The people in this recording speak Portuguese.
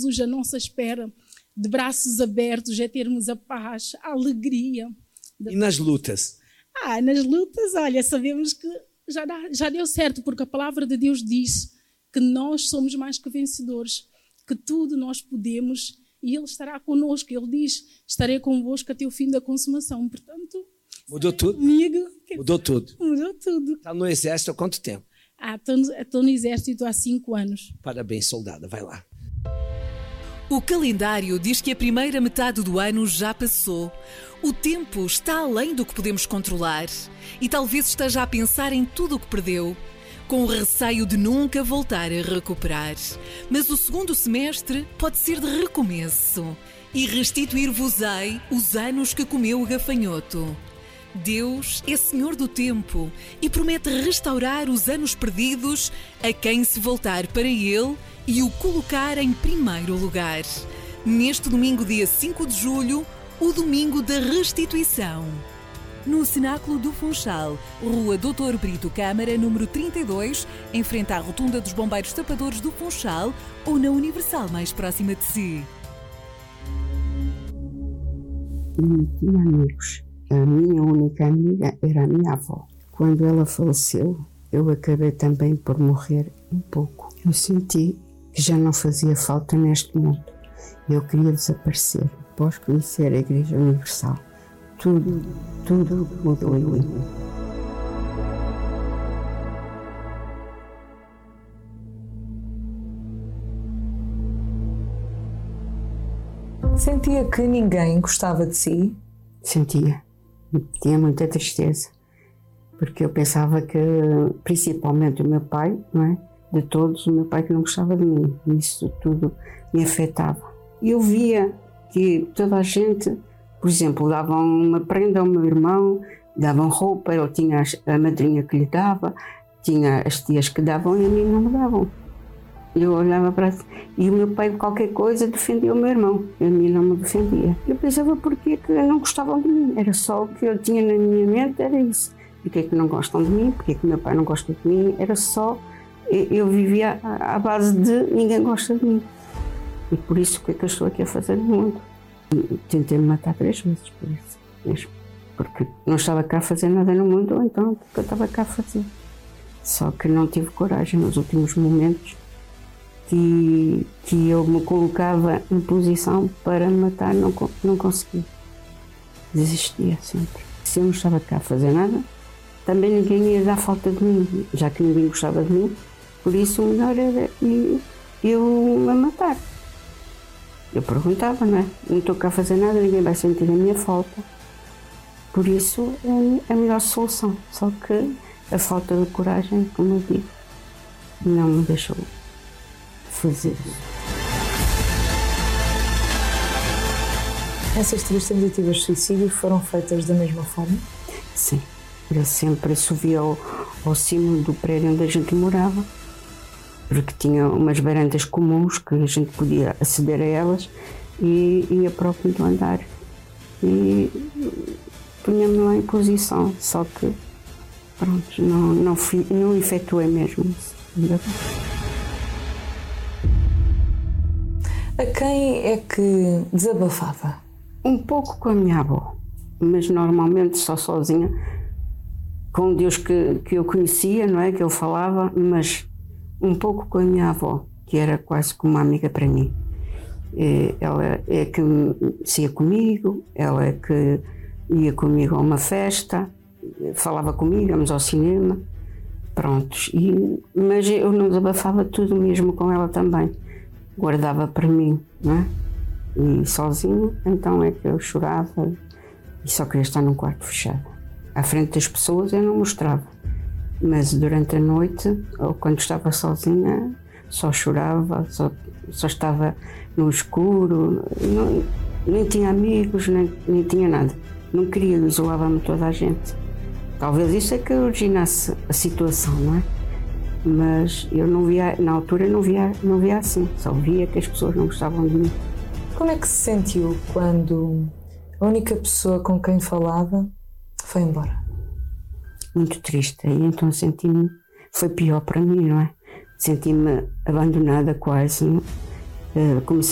Jesus à nossa espera, de braços abertos, é termos a paz, a alegria. E nas lutas? Nas lutas, olha, sabemos que já deu certo, porque a palavra de Deus diz que nós somos mais que vencedores, que tudo nós podemos e Ele estará connosco. Ele diz, estarei convosco até o fim da consumação. Portanto, mudou tudo? Comigo, mudou tudo? Mudou tudo. Está no exército há quanto tempo? Estou no exército há 5 anos. Parabéns, soldada, vai lá. O calendário diz que a primeira metade do ano já passou. O tempo está além do que podemos controlar e talvez esteja a pensar em tudo o que perdeu, com o receio de nunca voltar a recuperar. Mas o segundo semestre pode ser de recomeço e restituir-vos-ei os anos que comeu o gafanhoto. Deus é Senhor do tempo e promete restaurar os anos perdidos a quem se voltar para Ele e o colocar em primeiro lugar. Neste domingo, dia 5 de julho, o domingo da restituição. No Cenáculo do Funchal, Rua Doutor Brito Câmara, número 32, em frente à Rotunda dos Bombeiros Tapadores do Funchal ou na Universal mais próxima de si. Não tinha amigos. A minha única amiga era a minha avó. Quando ela faleceu, eu acabei também por morrer um pouco. Eu senti que já não fazia falta neste mundo. Eu queria desaparecer. Após conhecer a Igreja Universal, tudo mudou em mim. Sentia que ninguém gostava de si? Sentia. Tinha muita tristeza. Porque eu pensava que, principalmente o meu pai, não é? De todos, o meu pai que não gostava de mim. Isso tudo me afetava. E eu via que toda a gente, por exemplo, davam uma prenda ao meu irmão, davam roupa, ele tinha a madrinha que lhe dava, tinha as tias que davam e a mim não me davam. Eu olhava para e o meu pai qualquer coisa defendia o meu irmão, a mim não me defendia. Eu pensava porque que não gostavam de mim, era só o que eu tinha na minha mente, era isso. Porque que não gostam de mim, porque que meu pai não gosta de mim, era só, eu vivia à base de ninguém gosta de mim. E por isso que eu estou aqui a fazer no mundo. Tentei me matar 3 vezes por isso mesmo. Porque não estava cá a fazer nada no mundo, ou então porque eu estava cá a fazer. Só que não tive coragem nos últimos momentos que eu me colocava em posição para me matar, não consegui. Desistia sempre. Se eu não estava cá a fazer nada, também ninguém ia dar falta de mim, já que ninguém gostava de mim. Por isso o melhor era eu me matar. Eu perguntava, não é? Não estou cá a fazer nada, ninguém vai sentir a minha falta. Por isso é a melhor solução. Só que a falta de coragem, como eu digo, não me deixou fazer. Essas 3 tentativas de suicídio foram feitas da mesma forma? Sim. Eu sempre subia ao cimo do prédio onde a gente morava, porque tinha umas varandas comuns que a gente podia aceder a elas e ia para o quinto andar. E punha-me lá em posição, só que pronto, não efetuei mesmo isso. A quem é que desabafava? Um pouco com a minha avó, mas normalmente só sozinha, com Deus que eu conhecia, não é? Que eu falava, mas um pouco com a minha avó, que era quase como uma amiga para mim. Ela é que ia comigo, ela é que ia comigo a uma festa, falava comigo, íamos ao cinema, prontos. Mas eu não desabafava tudo mesmo com ela também, guardava para mim, não é? E sozinho, então é que eu chorava e só queria estar num quarto fechado. À frente das pessoas eu não mostrava, mas durante a noite, ou quando estava sozinha, só chorava, só estava no escuro, nem tinha amigos, nem tinha nada. Não queria, isolava-me toda a gente. Talvez isso é que originasse a situação, não é? Mas eu não via, na altura não via assim, só via que as pessoas não gostavam de mim. Como é que se sentiu quando a única pessoa com quem falava foi embora? Muito triste, e então senti-me, foi pior para mim, não é? Senti-me abandonada quase,